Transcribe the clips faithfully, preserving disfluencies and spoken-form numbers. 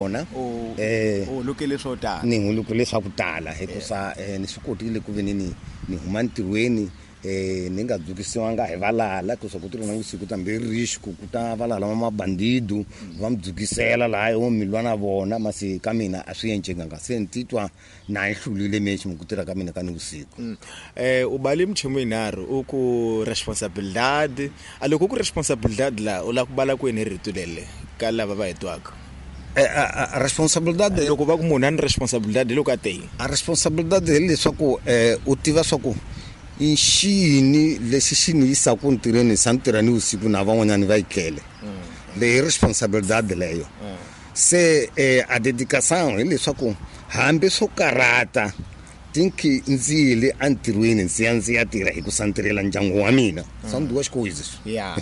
ona eh o lokele swo tala ni ngulukile swa ku tala hikusa ni swi kotile ku veni ni ni huma ntirhweni eh ni nga dzukisiwanga hi valala ku ku tirha na vusiku tambe rishi ku kuta valala ma mabandidu va mdzukisela la yo milwana vona masi ka mina a swi yencenga se ntitwa na ihlulile mechi mu kutirha ka mina ka ni vusiku eh ubali mchemo inaru uku responsabilidade aloko ku responsabilidade la ula ku bala ku ene ritulele ka lava va hetwaka eh a responsabilidade loko va ku munhu ani responsabilidade loko ate a responsabilidade leswaku eh u tiva swaku inxini lexi xi ni yisa ku ntirhweni sa ntirhani usiku na van'wanyani va ikele le responsabilidade leyo se eh a dedicação hi leswaku hambi swo karata tinki ndzile antirhweni ndzi ya ndzi ya tirha hi ku santirhela ndyangu wa mina sanduwa xikwezi yeah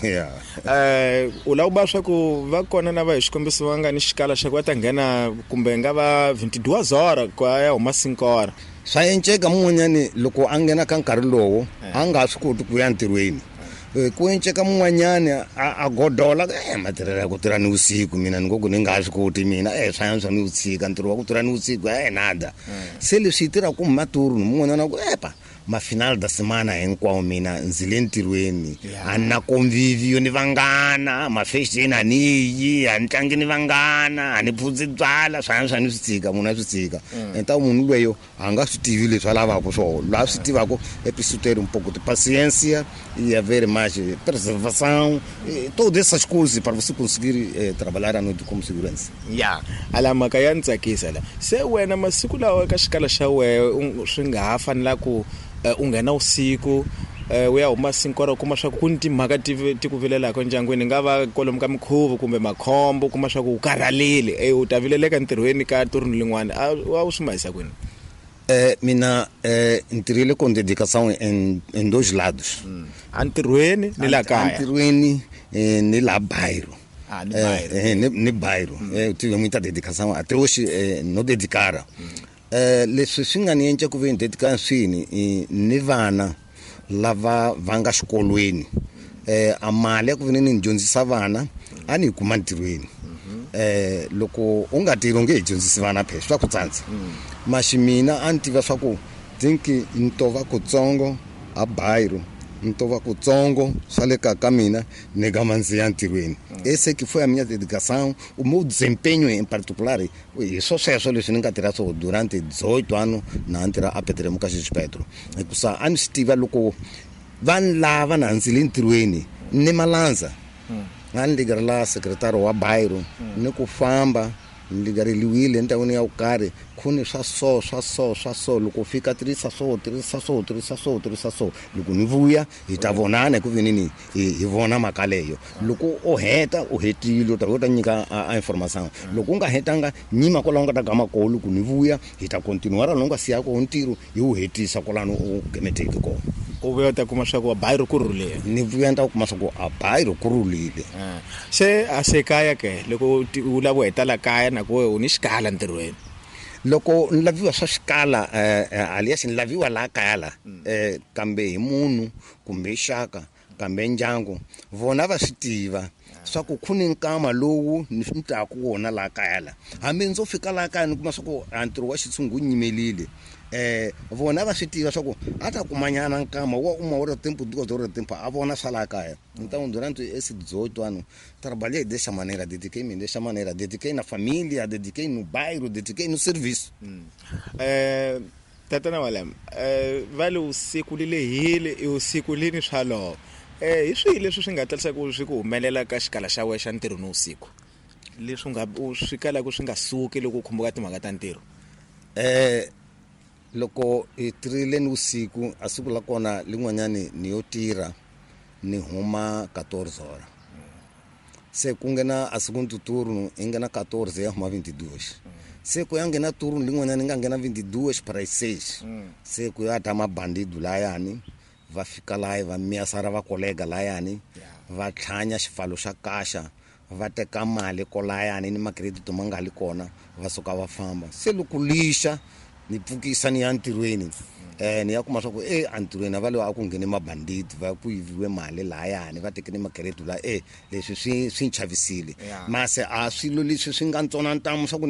eh u la uba swa ku va kona na va hi xikombiso va nga ni xikala xa ku va ta nghena kumbe nga va twenty-two horas kwa ya huma five horas swa enceka mun'wanyani loko a nghena ka nkarhi lowo a nga swi koti ku ya ntirhweni ku enceka mun'wanyani a godola eh matirhela ku tirha ni usiku mina ni ngoku ni nga swi koti mina eh swa swa ni utsika ntirho wa ku tirha ni usiku eh nada se leswi tirha ku maturu mun'wanyana ku epa ma final da semana hinkwawo mina ndzi le ntirhweni a na convivio ni vanghana ma fashion ani yi a ntlangi ni vanghana ani phutsi byala swa swa ni switsika munhu a switsika enta munhu loyo a nga swi tivi leswi a lavaka swona la swi tivako episode un pouco de paciência e haver mais preservação todas essas coisas para você conseguir eh, trabalhar à noite como segurança ya ala maka ya ntsakisa la se wena masiku lawa ka xikala xa we swi nga ha fanela ku ungena usiku u ya huma five horas kuma swa ku nti mhaka ti ku vilelaka ndyangwini nga va kolomu ka mikhuvo kumbe makhombo kuma swa ku u karhalile eh u ta vileleka ntirhweni ka turno lin'wana a u swi mahisa kwini eh mina eh ntirhile com dedicação em em dois lados antirhweni ni la kaya antirhweni ni la bairro ah ni bairro eh ni bairro eh tive muita dedicação até hoje no dedicara eh leswi swi nga ni endla ku ve dedicação swini ni vana lava va nga xikolweni eh a mali ya ku ve ni dyondzisa vana a ni kuma ntirhweni eh loko u nga tirhi nge dyondzisi vana phela swa ku tsantsa mashimina a ntiva swa ku tinki ntova ku tsongo a bairro ntova ku tsongo swa le ka ka mina ni ga manzi ya ntirhweni ese que foi a minha dedicação o meu desempenho em particular e só sweswo leswi ni nga tirha swo durante eighteen anos na ntirha a Petremo ka Xipetro hikusa a ni swi tiva loko vanhu lava na ndzi le ntirhweni ni malandza a ni ligarela secretary wa bairro ni ku famba ni ligareliwile entawini ya ukari khuni swa so swa so swa so loko fika tirisa so tirisa so tirisa so tirisa so loko ni vuya hi ta vonana ku venini hi vona makaleyo loko o heta o hetile ta ta nyika a information loko nga hetanga nyima ko longa ta gama ko loko ni vuya hi ta continuara longa siya ko ntiro hi u hetisa ko lano u gemeteke ko u vuya ta kuma swa ku bairro ku rulile ni vuya ta kuma swa ku a bairro ku rulile se a se kaya ke loko u la ku heta la kaya na ko u ni xikala ntirhweni loko ni laviwa swa xikala eh alias ni laviwa la kaya la eh kambe hi munhu kumbe xaka kambe ndyangu vona va swi tiva swa ku khuni nkama lowu ni swi ta ku wona la kaya la hambi ndzo fika la kaya ni kuma swa ku antiro wa xitshungu nyimelile eh vona va swi tiva swa ku a ta kumanyana nkama wa uma wa tempo duko do tempo a vona swa la kaya então durante esse eighteen anos trabalhei dessa maneira, dediquei-me dessa maneira, dediquei na família, dediquei no bairro, dediquei no serviço. Hum. Eh, Tatana Walem, eh, vale usiku lilehile i usiku lini swalo. Eh, hi swihi leswi swi nga talisa ku swi ku humelela ka xikala xa we xa ntirho no usiku? Leswi nga swi kala ku swi nga suki loko u khumbuka timhaka ta ntirho. Eh loko i tirhile ni usiku a siku la kona lin'wanyani ni yo tirha ni huma fourteen horas. Se ku nghena a segundo turno ingena fourteen ya huma twenty-two. Se ku ya nghena turno lin'wanyani nga nghena twenty-two para as six. Se ku ya ta mabandido layani va fika la va miyasara va kolega layani va tlhanya xifalo xa kaxa va teka mali ko layani ni makredito mangali kona va suka va famba. Se loko lixa ni pfukisa ni ya ntirhweni eh ni ya kuma swa ku eh antirhweni va lewa a ku nghene mabanditi va ku yiviwe mali layani va tekene makredito la eh leswi swi swi chavisile mase a swilo leswi swi nga ntsona ntamu swa ku